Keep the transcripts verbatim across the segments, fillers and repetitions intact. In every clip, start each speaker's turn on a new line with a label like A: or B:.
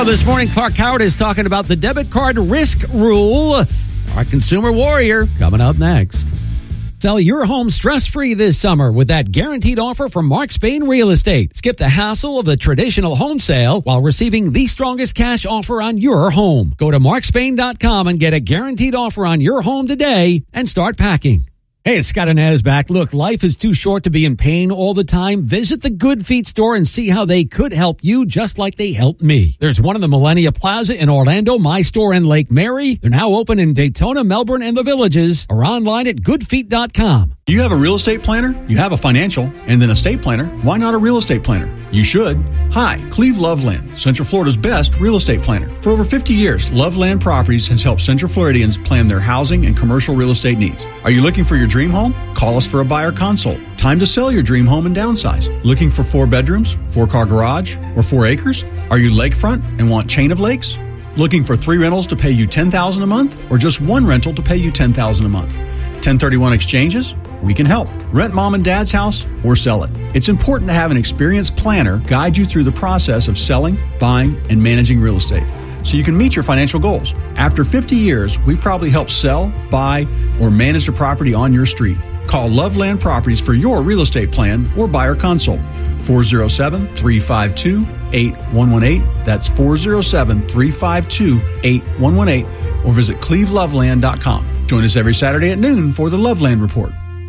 A: Well, this morning, Clark Howard is talking about the debit card risk rule. Our consumer warrior coming up next. Sell your home stress-free this summer with that guaranteed offer from Mark Spain Real Estate. Skip the hassle of the traditional home sale while receiving the strongest cash offer on your home. Go to mark spain dot com and get a guaranteed offer on your home today and start packing. Hey, it's Scott and Az back. Look, life is too short to be in pain all the time. Visit the Good Feet store and see how they could help you just like they helped me. There's one in the Millennia Plaza in Orlando, my store in Lake Mary. They're now open in Daytona, Melbourne, and the Villages, or online at good feet dot com.
B: You have a real estate planner, you have a financial, and then a estate planner. Why not a real estate planner? You should. Hi, Cleve Loveland, Central Florida's best real estate planner. For over fifty years, Loveland Properties has helped Central Floridians plan their housing and commercial real estate needs. Are you looking for your dream home? Call us for a buyer consult. Time to sell your dream home and downsize. Looking for four bedrooms, four-car garage, or four acres? Are you lakefront and want chain of lakes? Looking for three rentals to pay you ten thousand dollars a month, or just one rental to pay you ten thousand dollars a month? ten thirty-one exchanges? We can help. Rent mom and dad's house or sell it. It's important to have an experienced planner guide you through the process of selling, buying, and managing real estate so you can meet your financial goals. After fifty years, we probably help sell, buy, or manage the property on your street. Call Loveland Properties for your real estate plan or buyer consult. four oh seven, three five two, eight one one eight. That's four oh seven, three five two, eight one one eight. Or visit cleve loveland dot com. Join us every Saturday at noon for the Loveland Report.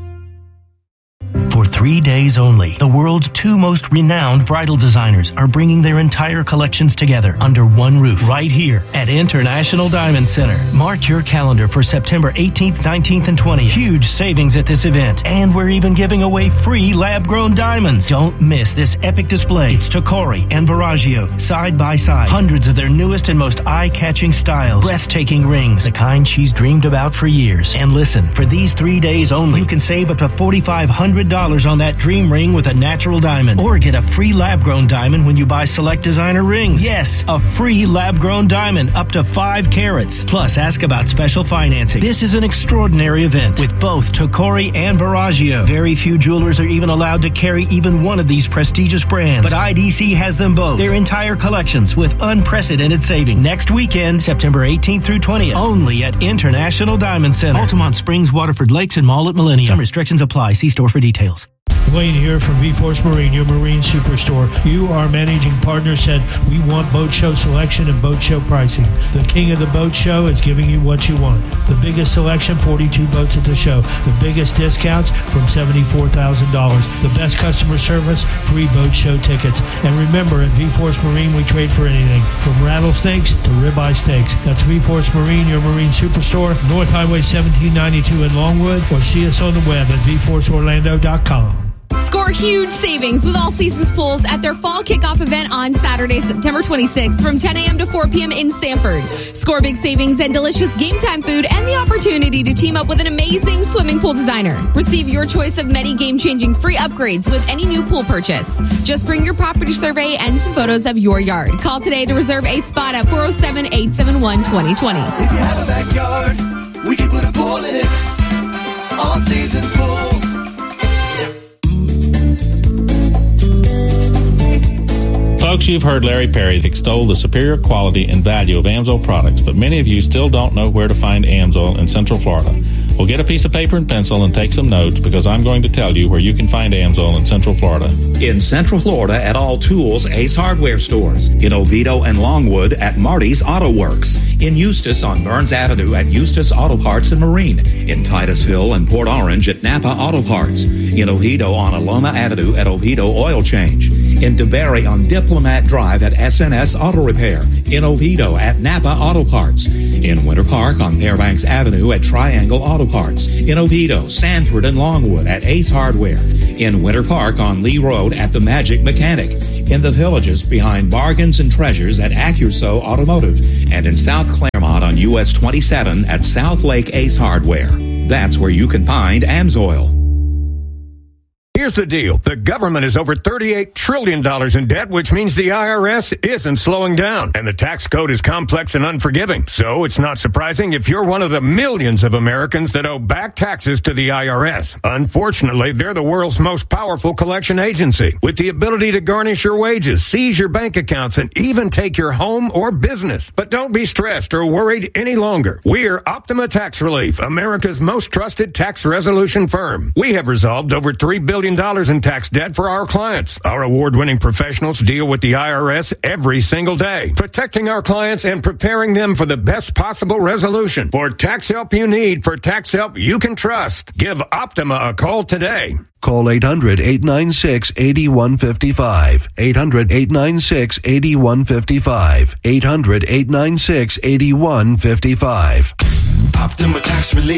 C: For three days only, the world's two most renowned bridal designers are bringing their entire collections together under one roof right here at International Diamond Center. Mark your calendar for September eighteenth, nineteenth, and twentieth. Huge savings at this event, and we're even giving away free lab-grown diamonds. Don't miss this epic display. It's Tacori and Verragio, side by side. Hundreds of their newest and most eye-catching styles. Breathtaking rings, the kind she's dreamed about for years. And listen, for these three days only, you can save up to four thousand five hundred dollars on that dream ring with a natural diamond, or get a free lab-grown diamond when you buy select designer rings. Yes, a free lab-grown diamond up to five carats. Plus, ask about special financing. This is an extraordinary event with both Tacori and Verragio. Very few jewelers are even allowed to carry even one of these prestigious brands, but I D C has them both. Their entire collections with unprecedented savings. Next weekend, September eighteenth through twentieth, only at International Diamond Center. Altamont Springs, Waterford Lakes, and Mall at Millennium. Some restrictions apply. See store for details.
D: Wayne here from V-Force Marine, your marine superstore. You, our managing partner, said we want boat show selection and boat show pricing. The king of the boat show is giving you what you want. The biggest selection, forty-two boats at the show. The biggest discounts from seventy-four thousand dollars. The best customer service, free boat show tickets. And remember, at V-Force Marine, we trade for anything, from rattlesnakes to ribeye steaks. That's V-Force Marine, your marine superstore, North Highway seventeen ninety-two in Longwood, or see us on the web at v force orlando dot com.
E: Score huge savings with All Seasons Pools at their fall kickoff event on Saturday, September twenty-sixth from ten a.m. to four p.m. in Sanford. Score big savings and delicious game time food and the opportunity to team up with an amazing swimming pool designer. Receive your choice of many game-changing free upgrades with any new pool purchase. Just bring your property survey and some photos of your yard. Call today to reserve a spot at four oh seven, eight seven one, two oh two oh.
F: If you have a backyard, we can put a pool in it. All Seasons Pools.
G: Folks, you've heard Larry Perry extol the superior quality and value of AMSOIL products, but many of you still don't know where to find AMSOIL in Central Florida. Well, get a piece of paper and pencil and take some notes, because I'm going to tell you where you can find AMSOIL in Central Florida.
H: In Central Florida at all Tools Ace Hardware stores. In Oviedo and Longwood at Marty's Auto Works. In Eustis on Burns Avenue at Eustis Auto Parts and Marine. In Titusville and Port Orange at Napa Auto Parts. In Oviedo on Aloma Avenue at Oviedo Oil Change. In DeBerry on Diplomat Drive at S N S Auto Repair. In Oviedo at Napa Auto Parts. In Winter Park on Fairbanks Avenue at Triangle Auto Parts. In Oviedo, Sanford, and Longwood at Ace Hardware. In Winter Park on Lee Road at The Magic Mechanic. In the Villages behind Bargains and Treasures at Accuso Automotive. And in South Claremont on U S twenty-seven at South Lake Ace Hardware. That's where you can find AMSOIL.
I: Here's the deal. The government is over thirty-eight trillion dollars in debt, which means the I R S isn't slowing down. And the tax code is complex and unforgiving. So it's not surprising if you're one of the millions of Americans that owe back taxes to the I R S. Unfortunately, they're the world's most powerful collection agency, with the ability to garnish your wages, seize your bank accounts, and even take your home or business. But don't be stressed or worried any longer. We're Optima Tax Relief, America's most trusted tax resolution firm. We have resolved over three billion dollars in tax debt for our clients. Our award-winning professionals deal with the I R S every single day, protecting our clients and preparing them for the best possible resolution. For tax help you need, for tax help you can trust, give Optima a call today.
J: Call eight hundred, eight nine six, eight one five five. eight hundred, eight nine six, eight one five five. eight hundred, eight nine six, eight one five five.
F: Optima Tax Relief.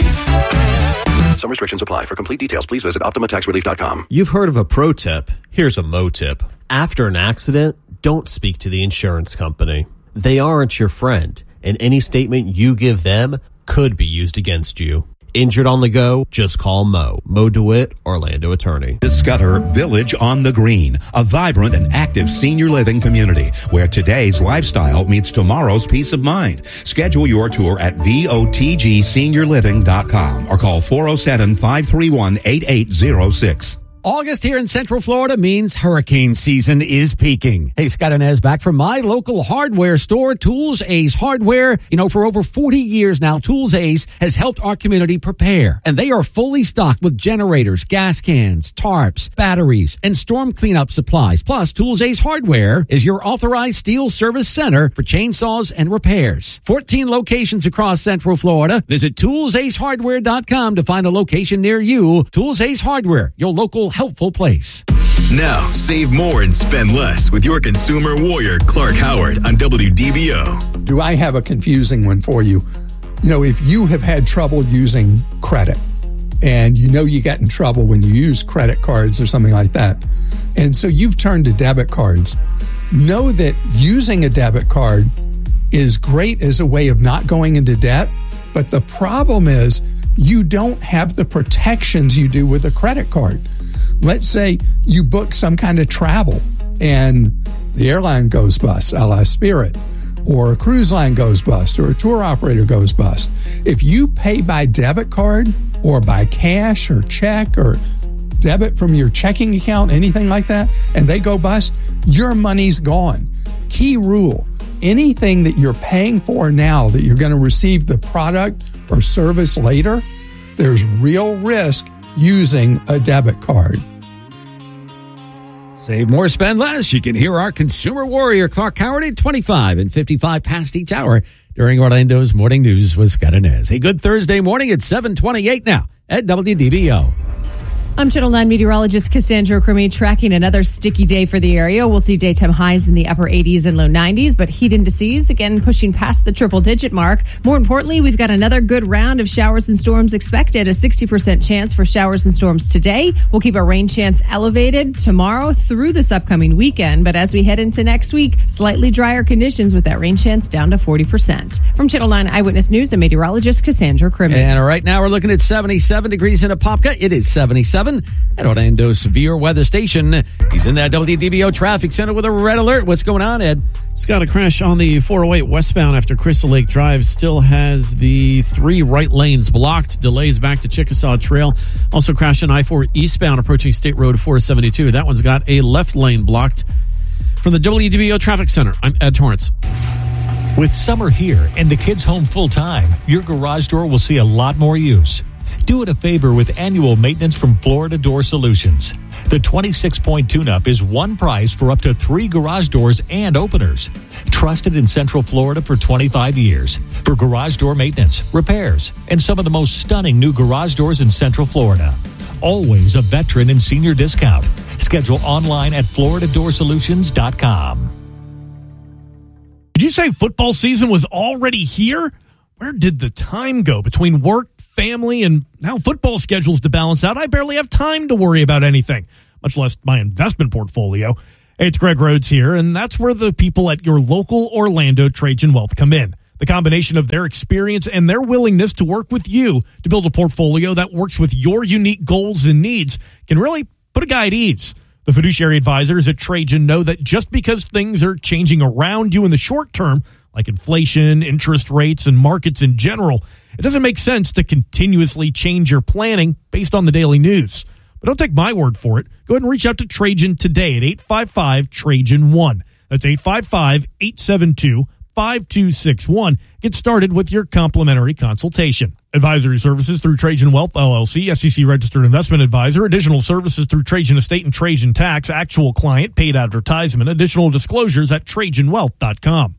J: Some restrictions apply. For complete details, please visit optima tax relief dot com.
K: You've heard of a pro tip. Here's a mo tip. After an accident, don't speak to the insurance company. They aren't your friend, and any statement you give them could be used against you. Injured on the go? Just call Mo. Mo DeWitt, Orlando attorney.
H: Discover Village on the Green, a vibrant and active senior living community where today's lifestyle meets tomorrow's peace of mind. Schedule your tour at V O T G senior living dot com or call four oh seven, five three one, eight eight oh six.
A: August here in Central Florida means hurricane season is peaking. Hey, Scott Inez back from my local hardware store, Tools Ace Hardware. You know, for over forty years now, Tools Ace has helped our community prepare. And they are fully stocked with generators, gas cans, tarps, batteries, and storm cleanup supplies. Plus, Tools Ace Hardware is your authorized steel service center for chainsaws and repairs. fourteen locations across Central Florida. Visit tools ace hardware dot com to find a location near you. Tools Ace Hardware, your local helpful place.
L: Now, save more and spend less with your consumer warrior, Clark Howard, on W D B O.
M: Do I have a confusing one for you? You know, if you have had trouble using credit, and you know you get in trouble when you use credit cards or something like that, and so you've turned to debit cards, know that using a debit card is great as a way of not going into debt, but the problem is you don't have the protections you do with a credit card. Let's say you book some kind of travel and the airline goes bust, a la Spirit, or a cruise line goes bust, or a tour operator goes bust. If you pay by debit card or by cash or check or debit from your checking account, anything like that, and they go bust, your money's gone. Key rule, anything that you're paying for now that you're going to receive the product or service later, there's real risk using a debit card.
A: Save more, spend less. You can hear our consumer warrior, Clark Howard, at twenty-five and fifty-five past each hour during Orlando's Morning News with Scott Inez. A good Thursday morning at seven twenty-eight now at W D B O.
E: I'm Channel nine meteorologist Cassandra Crummy, tracking another sticky day for the area. We'll see daytime highs in the upper eighties and low nineties, but heat indices again pushing past the triple-digit mark. More importantly, we've got another good round of showers and storms expected, a sixty percent chance for showers and storms today. We'll keep our rain chance elevated tomorrow through this upcoming weekend, but as we head into next week, slightly drier conditions with that rain chance down to forty percent. From Channel nine Eyewitness News, I'm meteorologist Cassandra Crummy.
A: And right now we're looking at seventy-seven degrees in Apopka. It is seventy-seven at Orlando's Severe Weather Station. He's in that W D B O traffic center with a red alert. What's going on, Ed?
N: It's got a crash on the four oh eight westbound after Crystal Lake Drive. Still has the three right lanes blocked. Delays back to Chickasaw Trail. Also crashed on I four eastbound approaching State Road four seventy-two. That one's got a left lane blocked. From the W D B O traffic center, I'm Ed Torrance.
O: With summer here and the kids home full time, your garage door will see a lot more use. Do it a favor with annual maintenance from Florida Door Solutions. The twenty-six point tune-up is one price for up to three garage doors and openers. Trusted in Central Florida for twenty-five years for garage door maintenance, repairs, and some of the most stunning new garage doors in Central Florida. Always a veteran and senior discount. Schedule online at florida door solutions dot com.
P: Did you say football season was already here? Where did the time go between work, family, and now football schedules to balance out? I barely have time to worry about anything, much less my investment portfolio. Hey, it's Greg Rhodes here, and that's where the people at your local Orlando Trajan Wealth come in. The combination of their experience and their willingness to work with you to build a portfolio that works with your unique goals and needs can really put a guy at ease. The fiduciary advisors at Trajan know that just because things are changing around you in the short term, like inflation, interest rates, and markets in general, it doesn't make sense to continuously change your planning based on the daily news. But don't take my word for it. Go ahead and reach out to Trajan today at eight five five, Trajan one. That's eight five five, eight seven two, five two six one. Get started with your complimentary consultation. Advisory services through Trajan Wealth, L L C, S E C registered investment advisor. Additional services through Trajan Estate and Trajan Tax. Actual client, paid advertisement. Additional disclosures at Trajan Wealth dot com.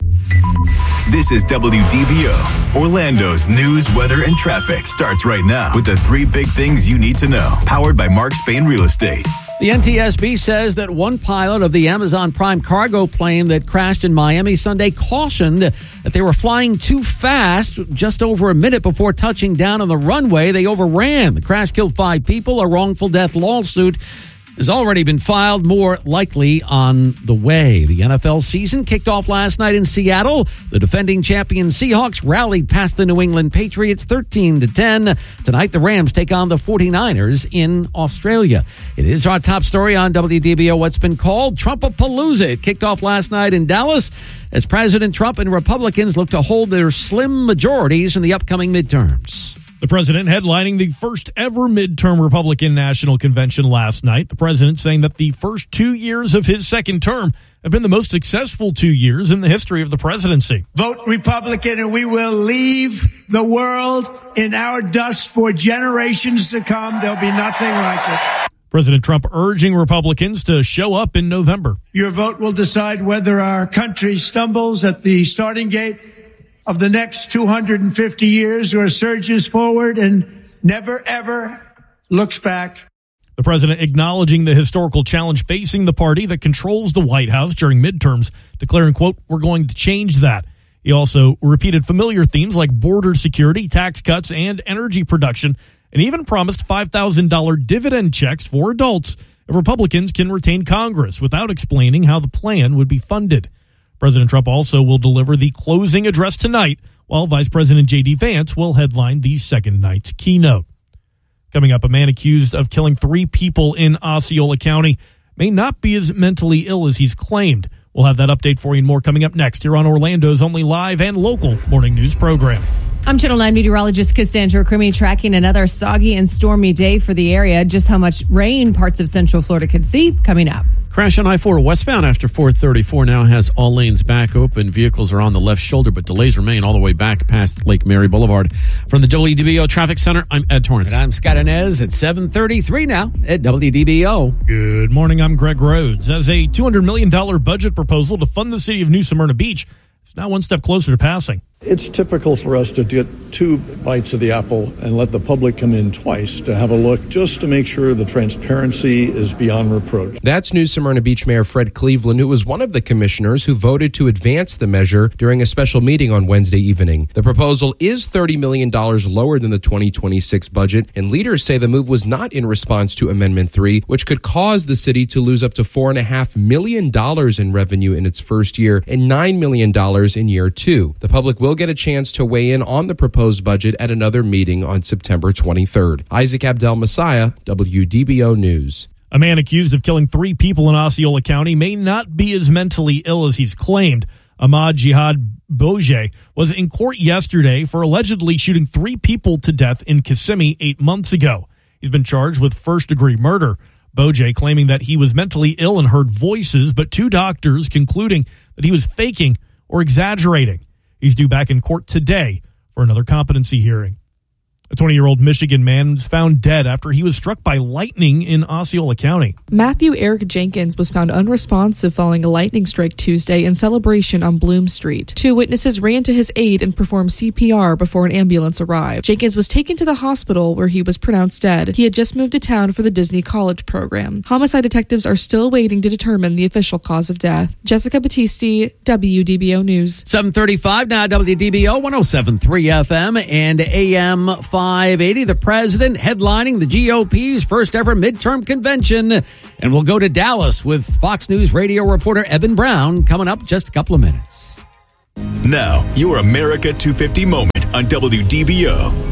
L: This is W D B O. Orlando's news, weather, and traffic starts right now with the three big things you need to know. Powered by Mark Spain Real Estate.
A: The N T S B says that one pilot of the Amazon Prime cargo plane that crashed in Miami Sunday cautioned that they were flying too fast. Just over a minute before touching down on the runway, they overran. The crash killed five people. A wrongful death lawsuit has already been filed, more likely on the way. The N F L season kicked off last night in Seattle. The defending champion Seahawks rallied past the New England Patriots thirteen to ten. Tonight, the Rams take on the forty-niners in Australia. It is our top story on W D B O, what's been called Trumpapalooza. It kicked off last night in Dallas as President Trump and Republicans look to hold their slim majorities in the upcoming midterms.
P: The president headlining the first ever midterm Republican National Convention last night. The president saying that the first two years of his second term have been the most successful two years in the history of the presidency.
Q: Vote Republican and we will leave the world in our dust for generations to come. There'll be nothing like it.
P: President Trump urging Republicans to show up in November.
Q: Your vote will decide whether our country stumbles at the starting gate of the next two hundred fifty years or surges forward and never, ever looks back.
P: The president acknowledging the historical challenge facing the party that controls the White House during midterms, declaring, quote, "We're going to change that." He also repeated familiar themes like border security, tax cuts, and energy production, and even promised five thousand dollars dividend checks for adults if Republicans can retain Congress, without explaining how the plan would be funded. President Trump also will deliver the closing address tonight, while Vice President J D. Vance will headline the second night's keynote. Coming up, a man accused of killing three people in Osceola County may not be as mentally ill as he's claimed. We'll have that update for you and more coming up next here on Orlando's only live and local morning news program.
R: I'm Channel nine meteorologist Cassandra Crimi, tracking another soggy and stormy day for the area. Just how much rain parts of Central Florida could see coming up.
N: Crash on I four westbound after four thirty-four now has all lanes back open. Vehicles are on the left shoulder, but delays remain all the way back past Lake Mary Boulevard. From the W D B O Traffic Center, I'm Ed Torrance.
A: And I'm Scott Inez at seven thirty-three now at W D B O.
P: Good morning, I'm Greg Rhodes. As a two hundred million dollars budget proposal to fund the city of New Smyrna Beach is now one step closer to passing.
S: It's typical for us to get two bites of the apple and let the public come in twice to have a look, just to make sure the transparency is beyond reproach.
T: That's New Smyrna Beach Mayor Fred Cleveland, who was one of the commissioners who voted to advance the measure during a special meeting on Wednesday evening. The proposal is thirty million dollars lower than the twenty twenty-six budget, and leaders say the move was not in response to Amendment three, which could cause the city to lose up to four point five million dollars in revenue in its first year and nine million dollars in year two. The public will get a chance to weigh in on the proposed budget at another meeting on September twenty-third. Isaac Abdel Messiah, W D B O News.
P: A man accused of killing three people in Osceola County may not be as mentally ill as he's claimed. Ahmad Jihad Boje was in court yesterday for allegedly shooting three people to death in Kissimmee eight months ago. He's been charged with first-degree murder. Boje claiming that he was mentally ill and heard voices, but two doctors concluding that he was faking or exaggerating. He's due back in court today for another competency hearing. A twenty-year-old Michigan man was found dead after he was struck by lightning in Osceola County.
U: Matthew Eric Jenkins was found unresponsive following a lightning strike Tuesday in Celebration on Bloom Street. Two witnesses ran to his aid and performed C P R before an ambulance arrived. Jenkins was taken to the hospital where he was pronounced dead. He had just moved to town for the Disney College program. Homicide detectives are still waiting to determine the official cause of death. Jessica Battisti, W D B O News.
A: seven thirty-five now, W D B O one oh seven point three F M and A M five eighty. The president headlining the G O P's first ever midterm convention. And we'll go to Dallas with Fox News radio reporter Evan Brown coming up just a couple of minutes.
L: Now, your America two fifty moment on W D B O.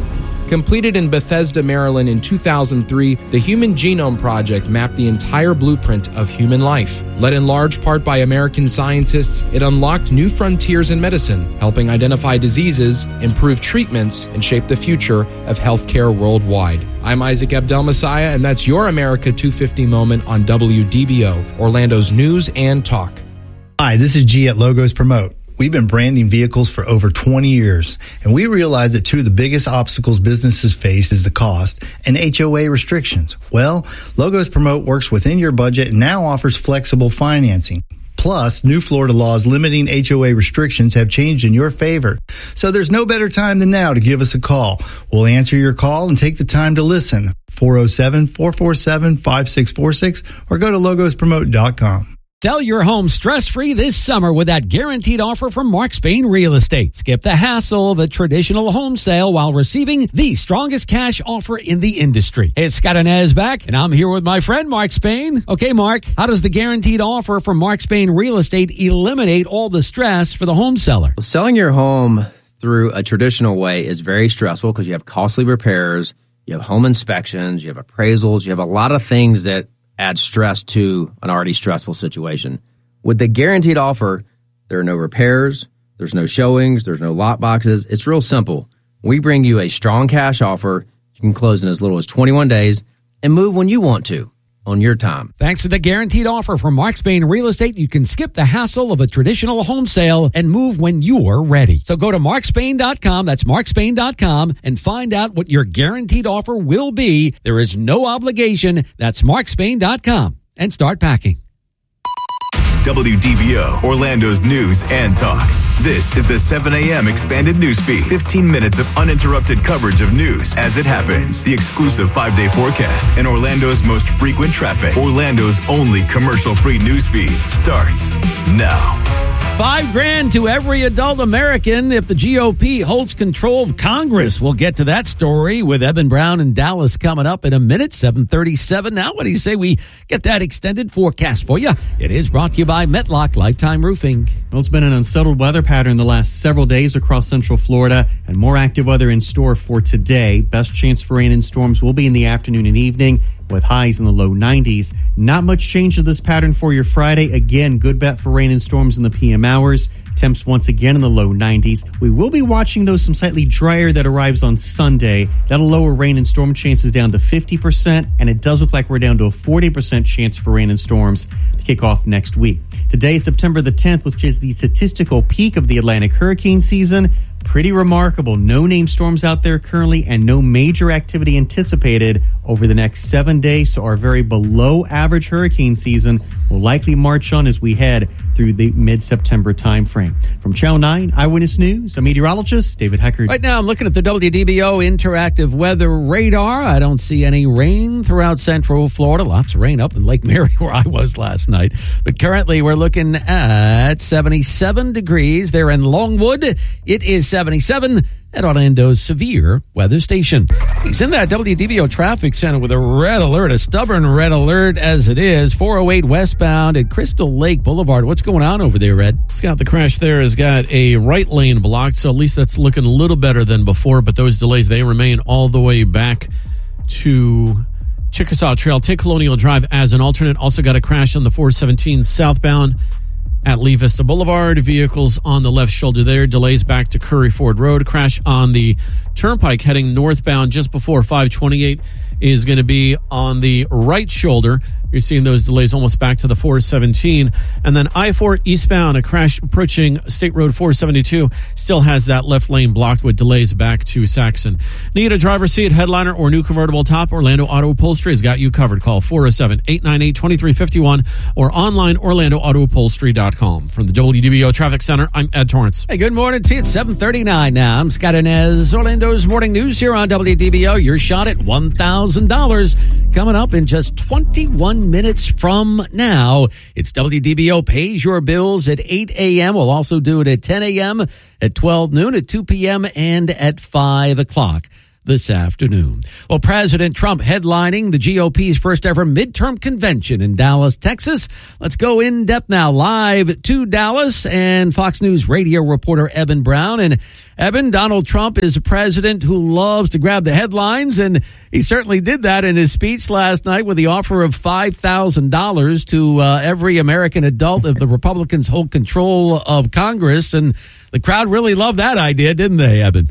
T: Completed in Bethesda, Maryland in two thousand three, the Human Genome Project mapped the entire blueprint of human life. Led in large part by American scientists, it unlocked new frontiers in medicine, helping identify diseases, improve treatments, and shape the future of healthcare worldwide. I'm Isaac Abdel-Messiah, and that's your America two fifty moment on W D B O, Orlando's news and talk.
B: Hi, this is G at Logos Promote. We've been branding vehicles for over twenty years, and we realize that two of the biggest obstacles businesses face is the cost and H O A restrictions. Well, Logos Promote works within your budget and now offers flexible financing. Plus, new Florida laws limiting H O A restrictions have changed in your favor. So there's no better time than now to give us a call. We'll answer your call and take the time to listen. four oh seven, four four seven, five six four six or go to logos promote dot com.
A: Sell your home stress-free this summer with that guaranteed offer from Mark Spain Real Estate. Skip the hassle of a traditional home sale while receiving the strongest cash offer in the industry. Hey, it's Scott Inez back, and I'm here with my friend Mark Spain. Okay, Mark, how does the guaranteed offer from Mark Spain Real Estate eliminate all the stress for the home seller?
V: Well, selling your home through a traditional way is very stressful because you have costly repairs, you have home inspections, you have appraisals, you have a lot of things that add stress to an already stressful situation. With the guaranteed offer, there are no repairs, there's no showings, there's no lot boxes. It's real simple. We bring you a strong cash offer. You can close in as little as twenty-one days and move when you want to on your time.
A: Thanks to the guaranteed offer from Mark Spain Real Estate, you can skip the hassle of a traditional home sale and move when you're ready. So go to mark spain dot com, that's mark spain dot com, and find out what your guaranteed offer will be. There is no obligation. That's mark spain dot com, and start packing.
L: W D B O, Orlando's news and talk. This is the seven a.m. expanded news feed. fifteen minutes of uninterrupted coverage of news as it happens. The exclusive five-day forecast and Orlando's most frequent traffic. Orlando's only commercial-free news feed starts now.
A: Five grand to every adult American if the G O P holds control of Congress. We'll get to that story with Evan Brown in Dallas coming up in a minute, seven thirty-seven. Now, what do you say we get that extended forecast for you? It is brought to you by Metlock Lifetime Roofing.
W: Well, it's been an unsettled weather pattern the last several days across central Florida, and more active weather in store for today. Best chance for rain and storms will be in the afternoon and evening, with highs in the low nineties. Not much change to this pattern for your Friday. Again, good bet for rain and storms in the P M hours. Temps once again in the low nineties. We will be watching, though, some slightly drier that arrives on Sunday. That'll lower rain and storm chances down to fifty percent, and it does look like we're down to a forty percent chance for rain and storms to kick off next week. Today is September the tenth, which is the statistical peak of the Atlantic hurricane season. Pretty remarkable. No named storms out there currently and no major activity anticipated over the next seven days. So our very below average hurricane season will likely march on as we head through the mid-September timeframe. From Channel nine Eyewitness News, I'm meteorologist David Heckard.
A: Right now I'm looking at the W D B O interactive weather radar. I don't see any rain throughout central Florida. Lots of rain up in Lake Mary where I was last night. But currently we're looking at seventy-seven degrees there in Longwood. It is seventy-seven at Orlando's severe weather station. He's in that W D B O traffic center with a red alert, a stubborn red alert as it is. four oh eight westbound at Crystal Lake Boulevard. What's going on over there, Red?
N: Scott, the crash there has got a right lane blocked, so at least that's looking a little better than before, but those delays, they remain all the way back to Chickasaw Trail. Take Colonial Drive as an alternate. Also got a crash on the four seventeen southbound at Lee Vista Boulevard. Vehicles on the left shoulder there. Delays back to Curry Ford Road. Crash on the Turnpike heading northbound just before five twenty-eight is going to be on the right shoulder. You're seeing those delays almost back to the four seventeen. And then I four eastbound, a crash approaching State Road four seventy-two still has that left lane blocked with delays back to Saxon. Need a driver's seat, headliner, or new convertible top? Orlando Auto Upholstery has got you covered. Call four oh seven, eight nine eight, two three five one or online orlando auto upholstery dot com. From the W D B O Traffic Center, I'm Ed Torrance.
A: Hey, good morning to you. It's seven thirty-nine now. I'm Scott Inez. Orlando's Morning News here on W D B O. Your shot at one thousand dollars coming up in just twenty-one minutes from now. It's W D B O Pays Your Bills at eight a.m. We'll also do it at ten a.m., at twelve noon, at two p.m., and at five o'clock. this afternoon. Well, President Trump headlining the G O P's first ever midterm convention in Dallas, Texas. Let's go in depth now, live to Dallas, and Fox News radio reporter Eben Brown. And Eben, Donald Trump is a president who loves to grab the headlines, and he certainly did that in his speech last night with the offer of five thousand dollars to uh, every American adult if the Republicans hold control of Congress. And the crowd really loved that idea, didn't they, Eben?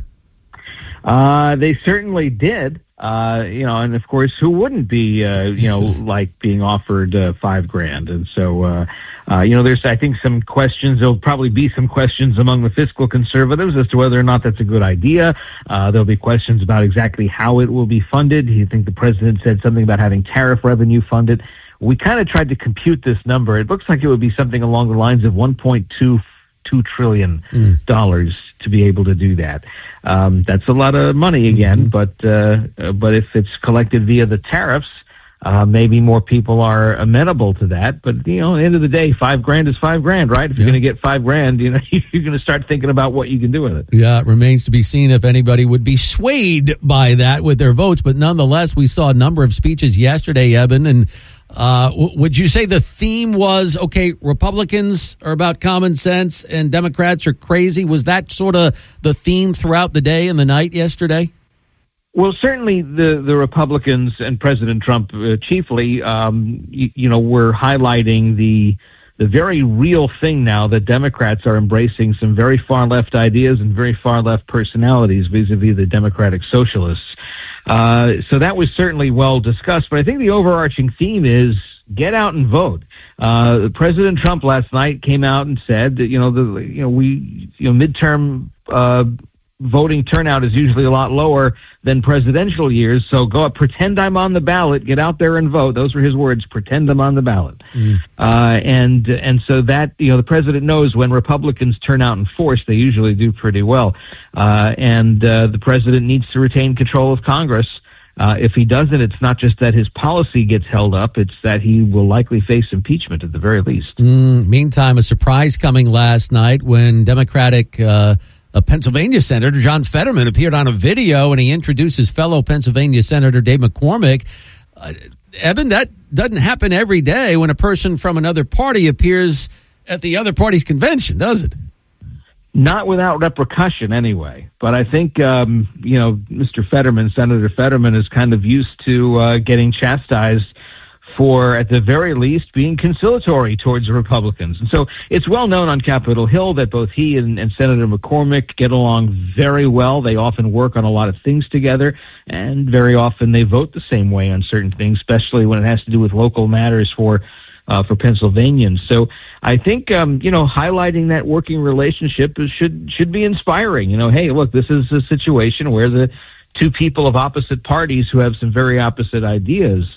C: Uh, they certainly did. Uh, you know, and of course, who wouldn't be, uh, you know, like being offered uh, five grand? And so, uh, uh, you know, there's, I think, some questions. There'll probably be some questions among the fiscal conservatives as to whether or not that's a good idea. Uh, there'll be questions about exactly how it will be funded. You think the president said something about having tariff revenue funded. We kind of tried to compute this number. It looks like it would be something along the lines of one point two two trillion dollars mm. to be able to do that. Um, that's a lot of money again, mm-hmm. but uh, but if it's collected via the tariffs, uh, maybe more people are amenable to that. But, you know, at the end of the day, five grand is five grand, right? If you're yeah. going to get five grand, you know, you're going to start thinking about what you can do with it.
A: Yeah, it remains to be seen if anybody would be swayed by that with their votes. But nonetheless, we saw a number of speeches yesterday, Eben, and Uh, w- would you say the theme was, okay, Republicans are about common sense and Democrats are crazy? Was that sort of the theme throughout the day and the night yesterday?
C: Well, certainly the, the Republicans and President Trump uh, chiefly, um, you, you know, were highlighting the the very real thing now that Democrats are embracing some very far left ideas and very far left personalities vis-a-vis the Democratic Socialists. Uh, so that was certainly well discussed, but I think the overarching theme is get out and vote. Uh, President Trump last night came out and said that, you know, the, you know, we, you know, midterm, uh, voting turnout is usually a lot lower than presidential years. So go up, pretend I'm on the ballot, get out there and vote. Those were his words, pretend I'm on the ballot. Mm. Uh, and, and so that, you know, the president knows when Republicans turn out in force, they usually do pretty well. Uh, and, uh, the president needs to retain control of Congress. Uh, if he doesn't, it's not just that his policy gets held up, it's that he will likely face impeachment at the very least.
A: Mm, meantime, a surprise coming last night when Democratic, uh, A Pennsylvania Senator John Fetterman appeared on a video and he introduced his fellow Pennsylvania Senator Dave McCormick. Uh, Eben, that doesn't happen every day when a person from another party appears at the other party's convention, does it?
C: Not without repercussion, anyway. But I think, um, you know, Mister Fetterman, Senator Fetterman, is kind of used to uh, getting chastised for, at the very least, being conciliatory towards the Republicans. And so it's well known on Capitol Hill that both he and, and Senator McCormick get along very well. They often work on a lot of things together, and very often they vote the same way on certain things, especially when it has to do with local matters for uh, for Pennsylvanians. So I think, um, you know, highlighting that working relationship is, should should be inspiring. You know, hey, look, this is a situation where the two people of opposite parties who have some very opposite ideas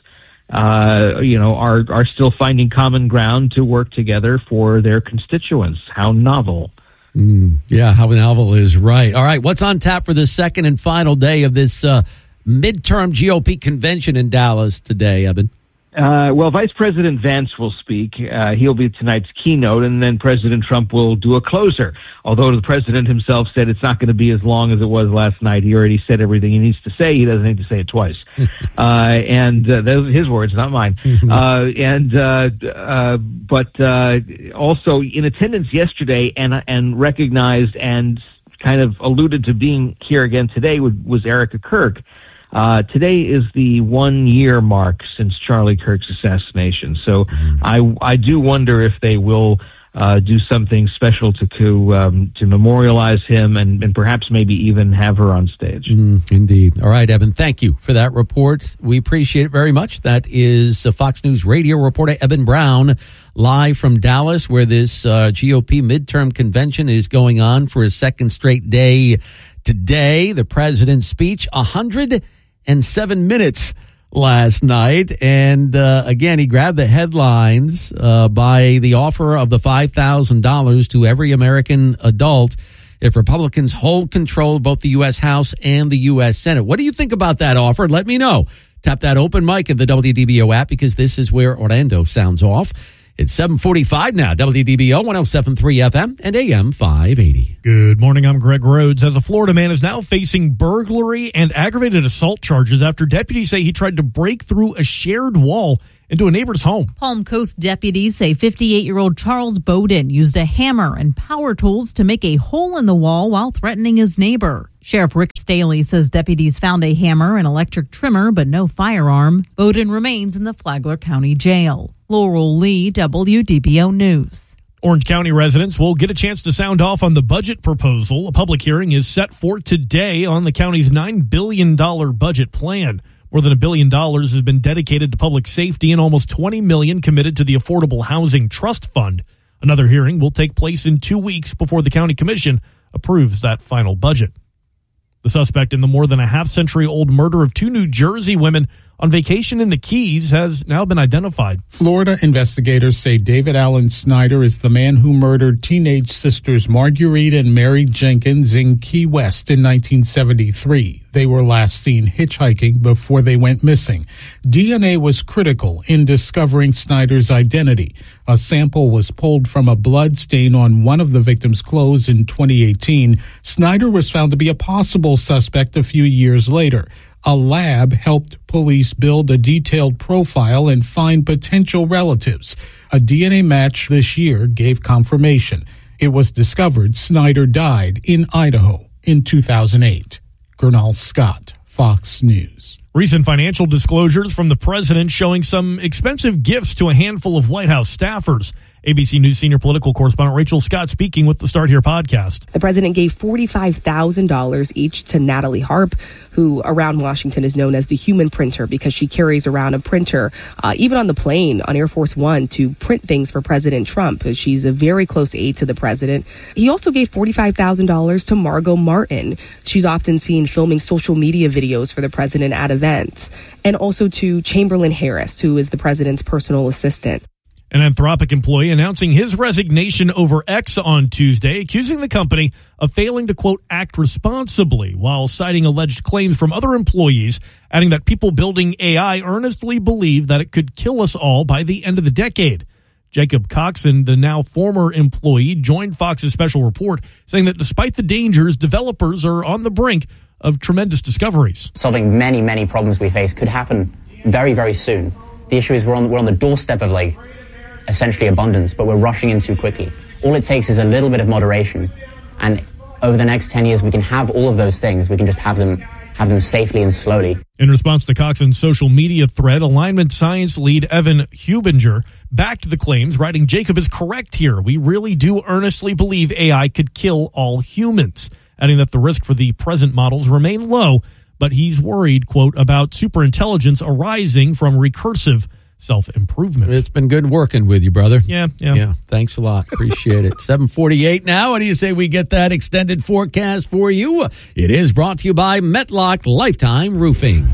C: Uh, you know, are are still finding common ground to work together for their constituents. How novel.
A: Mm, yeah, how novel is right. All right, what's on tap for the second and final day of this uh, midterm G O P convention in Dallas today, Eben?
C: Uh, well, Vice President Vance will speak. Uh, he'll be tonight's keynote, and then President Trump will do a closer. Although the president himself said it's not going to be as long as it was last night. He already said everything he needs to say. He doesn't need to say it twice. uh, and uh, those are his words, not mine. uh, and uh, uh, but uh, also in attendance yesterday, and and recognized and kind of alluded to being here again today was Erica Kirk. Uh, today is the one-year mark since Charlie Kirk's assassination. So mm. I, I do wonder if they will uh, do something special to to, um, to memorialize him and, and perhaps maybe even have her on stage.
A: Mm, indeed. All right, Eben, thank you for that report. We appreciate it very much. That is uh, Fox News radio reporter Eben Brown, live from Dallas, where this uh, G O P midterm convention is going on for a second straight day today. The president's speech, one hundred seven minutes last night. And uh, again, he grabbed the headlines uh, by the offer of the five thousand dollars to every American adult if Republicans hold control of both the U S House and the U S Senate. What do you think about that offer? Let me know. Tap that open mic in the W D B O app, because this is where Orlando sounds off. It's seven forty-five now. W D B O one oh seven point three F M and A M five eighty.
P: Good morning. I'm Greg Rhodes. As a Florida man is now facing burglary and aggravated assault charges after deputies say he tried to break through a shared wall into a neighbor's home.
D: Palm Coast deputies say fifty-eight-year-old Charles Bowden used a hammer and power tools to make a hole in the wall while threatening his neighbor. Sheriff Rick Staley says deputies found a hammer and electric trimmer, but no firearm. Bowden remains in the Flagler County Jail. Laurel Lee, W D B O News.
P: Orange County residents will get a chance to sound off on the budget proposal. A public hearing is set for today on the county's nine billion dollars budget plan. More than a billion dollars has been dedicated to public safety and almost twenty million dollars committed to the Affordable Housing Trust Fund. Another hearing will take place in two weeks before the county commission approves that final budget. The suspect in the more than a half-century-old murder of two New Jersey women on vacation in the Keys has now been identified.
G: Florida investigators say David Allen Snyder is the man who murdered teenage sisters Marguerite and Mary Jenkins in Key West in nineteen seventy-three. They were last seen hitchhiking before they went missing. D N A was critical in discovering Snyder's identity. A sample was pulled from a blood stain on one of the victims' clothes in twenty eighteen. Snyder was found to be a possible suspect a few years later. A lab helped police build a detailed profile and find potential relatives. A D N A match this year gave confirmation. It was discovered Snyder died in Idaho in two thousand eight. Gernal Scott, Fox News.
P: Recent financial disclosures from the president showing some expensive gifts to a handful of White House staffers. A B C News senior political correspondent Rachel Scott speaking with the Start Here podcast.
I: The president gave forty-five thousand dollars each to Natalie Harp, who around Washington is known as the human printer because she carries around a printer, uh, even on the plane on Air Force One, to print things for President Trump. She's a very close aide to the president. He also gave forty-five thousand dollars to Margot Martin. She's often seen filming social media videos for the president at events. And also to Chamberlain Harris, who is the president's personal assistant.
P: An Anthropic employee announcing his resignation over X on Tuesday, accusing the company of failing to, quote, act responsibly while citing alleged claims from other employees, adding that people building A I earnestly believe that it could kill us all by the end of the decade. Jacob Coxon, the now former employee, joined Fox's special report, saying that despite the dangers, developers are on the brink of tremendous discoveries.
X: Solving many, many problems we face could happen very, very soon. The issue is we're on, we're on the doorstep of, like, essentially abundance, but we're rushing in too quickly. All it takes is a little bit of moderation, and over the next ten years we can have all of those things. We can just have them have them safely and slowly.
P: In response to Coxon's social media thread, Alignment Science lead Evan Hubinger backed the claims, writing, "Jacob is correct here. We really do earnestly believe A I could kill all humans," adding that the risk for the present models remain low, but he's worried, quote, about superintelligence arising from recursive self-improvement.
A: It's been good working with you, brother.
P: Yeah, yeah.
A: Yeah, thanks a lot. Appreciate it. seven forty-eight now. What do you say we get that extended forecast for you? It is brought to you by Metlock Lifetime Roofing.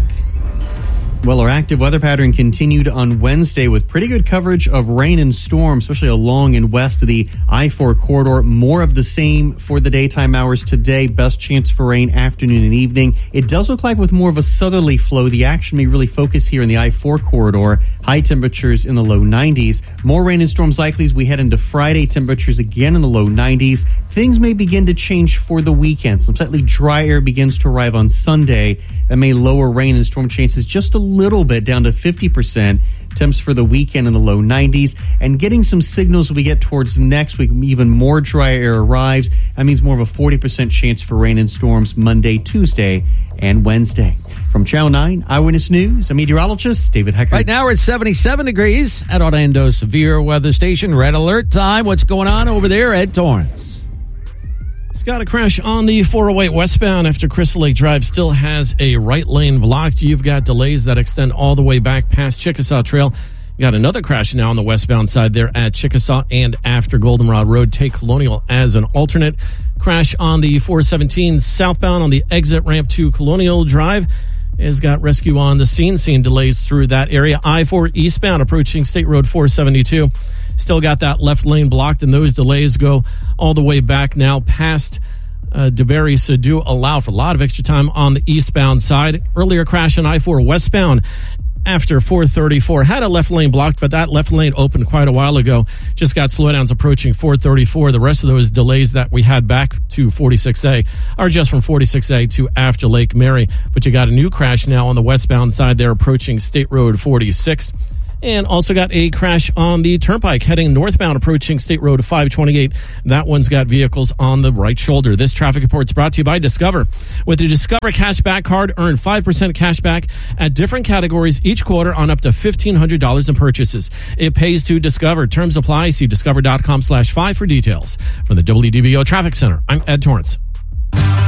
W: Well, our active weather pattern continued on Wednesday with pretty good coverage of rain and storms, especially along and west of the I four corridor. More of the same for the daytime hours today. Best chance for rain afternoon and evening. It does look like with more of a southerly flow, the action may really focus here in the I four corridor. High temperatures in the low nineties. More rain and storms likely as we head into Friday. Temperatures again in the low nineties. Things may begin to change for the weekend. Some slightly dry air begins to arrive on Sunday. That may lower rain and storm chances just a little bit, down to fifty percent. Temps for the weekend in the low nineties. And getting some signals we get towards next week, even more dry air arrives. That means more of a forty percent chance for rain and storms Monday, Tuesday, and Wednesday. From Channel nine Eyewitness News, I'm meteorologist David Hecker.
A: Right now we're at seventy-seven degrees at Orlando Severe Weather Station. Red alert time. What's going on over there, Ed Torrance?
N: It's got a crash on the four oh eight westbound after Crystal Lake Drive still has a right lane blocked. You've got delays that extend all the way back past Chickasaw Trail. You got another crash now on the westbound side there at Chickasaw and after Goldenrod Road. Take Colonial as an alternate. Crash on the four seventeen southbound on the exit ramp to Colonial Drive. Has got rescue on the scene. Seeing delays through that area. I four eastbound approaching State Road four seventy-two. Still got that left lane blocked, and those delays go all the way back now past uh, DeBerry, so do allow for a lot of extra time on the eastbound side. Earlier crash on I four westbound after four thirty-four. Had a left lane blocked, but that left lane opened quite a while ago. Just got slowdowns approaching four thirty-four. The rest of those delays that we had back to forty-six A are just from forty-six A to after Lake Mary. But you got a new crash now on the westbound side there approaching State Road forty-six. And also got a crash on the Turnpike heading northbound approaching State Road five twenty-eight. That one's got vehicles on the right shoulder. This traffic report is brought to you by Discover. With the Discover Cashback Card, earn five percent cash back at different categories each quarter on up to fifteen hundred dollars in purchases. It pays to Discover. Terms apply. See discover.com slash five for details. From the W D B O Traffic Center, I'm Ed Torrance.